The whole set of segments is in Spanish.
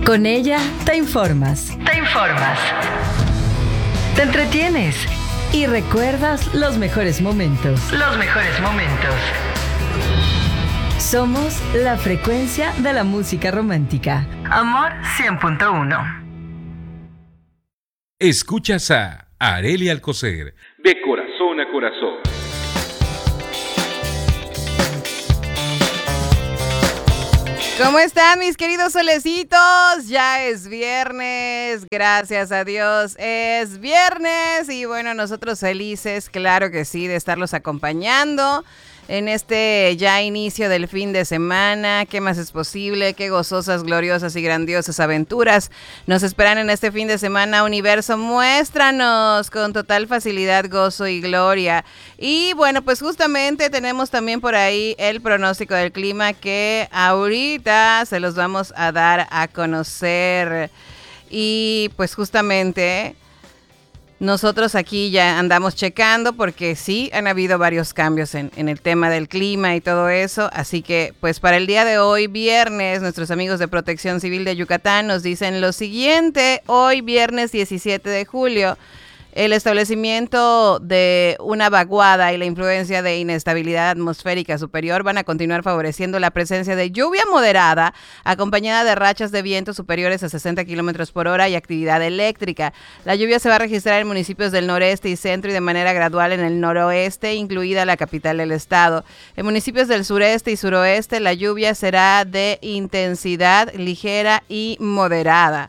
Con ella te informas. Te entretienes y recuerdas los mejores momentos. Somos la frecuencia de la música romántica. Amor 100.1. Escuchas a Arely Alcocer, de corazón a corazón. ¿Cómo están mis queridos solecitos? Ya es viernes, gracias a Dios es viernes y bueno, nosotros felices, claro que sí, de estarlos acompañando en este ya inicio del fin de semana. ¿Qué más es posible? Qué gozosas, gloriosas y grandiosas aventuras nos esperan en este fin de semana. Universo, muéstranos con total facilidad, gozo y gloria. Y bueno, pues justamente tenemos también por ahí el pronóstico del clima que ahorita se los vamos a dar a conocer. Y pues justamente nosotros aquí ya andamos checando porque sí han habido varios cambios en el tema del clima y todo eso. Así que pues para el día de hoy, viernes, nuestros amigos de Protección Civil de Yucatán nos dicen lo siguiente. Hoy, viernes 17 de julio, el establecimiento de una vaguada y la influencia de inestabilidad atmosférica superior van a continuar favoreciendo la presencia de lluvia moderada, acompañada de rachas de viento superiores a 60 kilómetros por hora y actividad eléctrica. La lluvia se va a registrar en municipios del noreste y centro y de manera gradual en el noroeste, incluida la capital del estado. En municipios del sureste y suroeste, la lluvia será de intensidad ligera y moderada.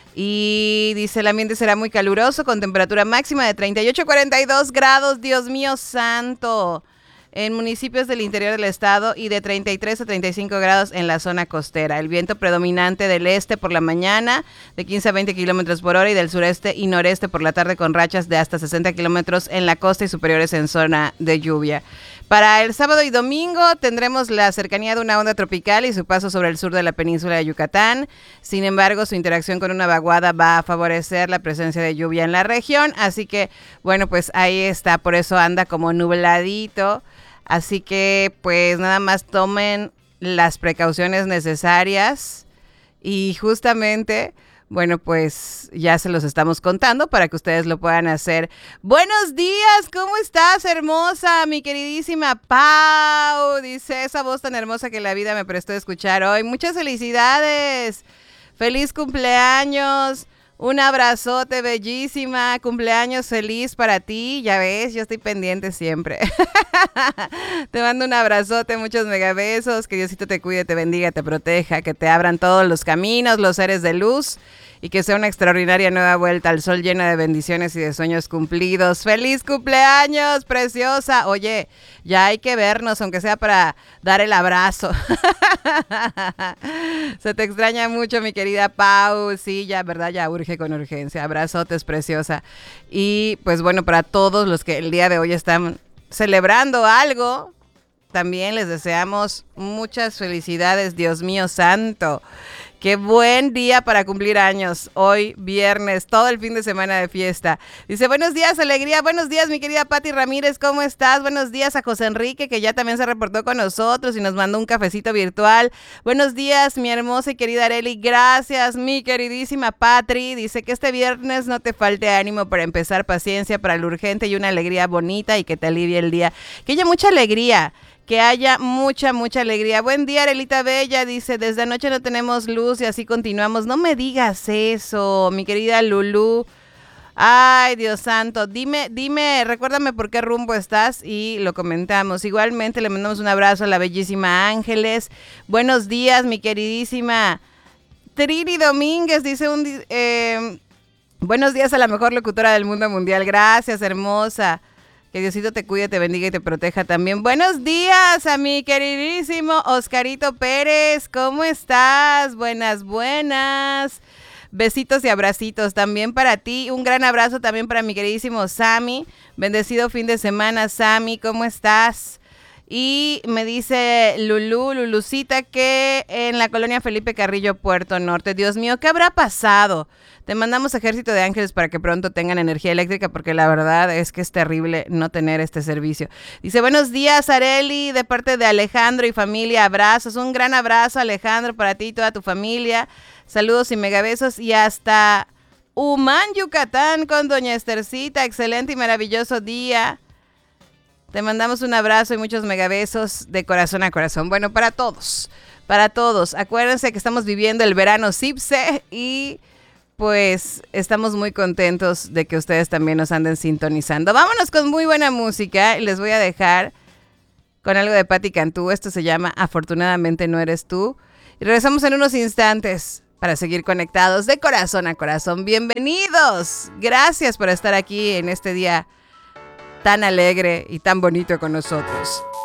Y dice, el ambiente será muy caluroso con temperatura máxima de 38 a 42 grados, Dios mío santo, en municipios del interior del estado y de 33 a 35 grados en la zona costera. El viento predominante del este por la mañana de 15 a 20 kilómetros por hora y del sureste y noreste por la tarde con rachas de hasta 60 kilómetros en la costa y superiores en zona de lluvia. Para el sábado y domingo tendremos la cercanía de una onda tropical y su paso sobre el sur de la península de Yucatán. Sin embargo, su interacción con una vaguada va a favorecer la presencia de lluvia en la región. Así que, bueno, pues ahí está, por eso anda como nubladito. Así que, pues nada más tomen las precauciones necesarias y justamente, bueno, pues ya se los estamos contando para que ustedes lo puedan hacer. Buenos días, ¿cómo estás, hermosa? Mi queridísima Pau, dice, esa voz tan hermosa que la vida me prestó a escuchar hoy. Muchas felicidades, feliz cumpleaños, un abrazote, bellísima, cumpleaños feliz para ti. Ya ves, yo estoy pendiente siempre. Te mando un abrazote, muchos megabesos, que Diosito te cuide, te bendiga, te proteja, que te abran todos los caminos, los seres de luz, y que sea una extraordinaria nueva vuelta al sol llena de bendiciones y de sueños cumplidos. ¡Feliz cumpleaños, preciosa! Oye, ya hay que vernos, aunque sea para dar el abrazo. Se te extraña mucho, mi querida Pau. Sí, ya, ¿verdad? Ya urge con urgencia. Abrazotes, preciosa. Y pues bueno, para todos los que el día de hoy están celebrando algo, también les deseamos muchas felicidades, Dios mío santo. Qué buen día para cumplir años, hoy viernes, todo el fin de semana de fiesta. Dice, buenos días, alegría, buenos días, mi querida Pati Ramírez, ¿cómo estás? Buenos días a José Enrique, que ya también se reportó con nosotros y nos mandó un cafecito virtual. Buenos días, mi hermosa y querida Arely, gracias, mi queridísima Patri. Dice que este viernes no te falte ánimo para empezar, paciencia para lo urgente y una alegría bonita y que te alivie el día. Que haya mucha alegría. Que haya mucha, mucha alegría. Buen día, Arelita Bella, dice, desde anoche no tenemos luz y así continuamos. No me digas eso, mi querida Lulú. Ay, Dios santo, dime, recuérdame por qué rumbo estás y lo comentamos. Igualmente le mandamos un abrazo a la bellísima Ángeles. Buenos días, mi queridísima Trini Domínguez, dice buenos días a la mejor locutora del mundo mundial. Gracias, hermosa. Que Diosito te cuide, te bendiga y te proteja también. Buenos días a mi queridísimo Oscarito Pérez. ¿Cómo estás? Buenas. Besitos y abracitos también para ti. Un gran abrazo también para mi queridísimo Sammy. Bendecido fin de semana, Sammy. ¿Cómo estás? Y me dice Lulucita, que en la colonia Felipe Carrillo, Puerto Norte. Dios mío, ¿qué habrá pasado? Te mandamos ejército de ángeles para que pronto tengan energía eléctrica, porque la verdad es que es terrible no tener este servicio. Dice, buenos días, Areli, de parte de Alejandro y familia, abrazos. Un gran abrazo, Alejandro, para ti y toda tu familia. Saludos y megabesos, y hasta Humán, Yucatán, con doña Estercita. Excelente y maravilloso día. Te mandamos un abrazo y muchos megabesos de corazón a corazón. Bueno, para todos. Acuérdense que estamos viviendo el verano CIPSE y pues estamos muy contentos de que ustedes también nos anden sintonizando. Vámonos con muy buena música y les voy a dejar con algo de Patti Cantú. Esto se llama Afortunadamente no eres tú. Y regresamos en unos instantes para seguir conectados de corazón a corazón. Bienvenidos. Gracias por estar aquí en este día tan alegre y tan bonito con nosotros.